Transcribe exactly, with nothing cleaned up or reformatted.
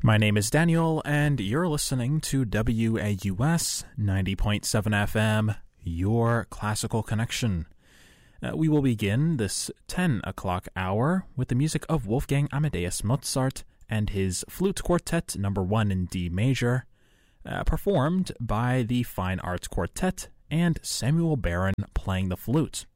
My name is Daniel, and you're listening to W A U S ninety point seven F M, your classical connection. Uh, we will begin this ten o'clock hour with the music of Wolfgang Amadeus Mozart and his Flute Quartet number one in D major, uh, performed by the Fine Arts Quartet and Samuel Barron playing the flute.